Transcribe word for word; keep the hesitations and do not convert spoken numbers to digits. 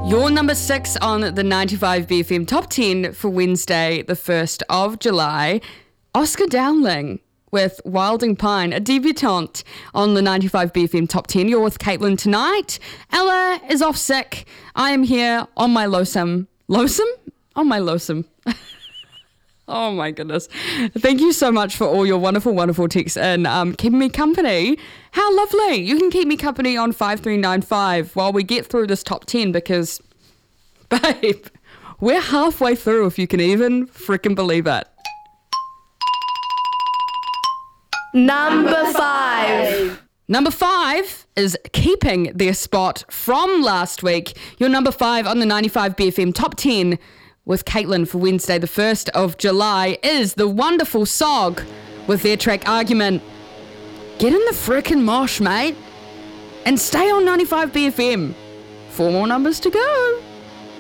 Your number six on the ninety-five B F M Top ten for Wednesday, the first of July. Oscar Dowling with Wilding Pine, a debutante on the ninety-five B F M Top ten. You're with Caitlin tonight. Ella is off sick. I am here on my losum. Losum? On my losum. Oh my goodness. Thank you so much for all your wonderful, wonderful texts and um, keeping me company. How lovely. You can keep me company on five three nine five while we get through this top ten because, babe, we're halfway through if you can even freaking believe it. Number five. Number five is keeping their spot from last week. Your number five on the ninety-five B F M Top ten with Caitlin for Wednesday, the first of July, is the wonderful S O G with their track Argument. Get in the frickin' mosh, mate, and stay on ninety-five B F M. Four more numbers to go.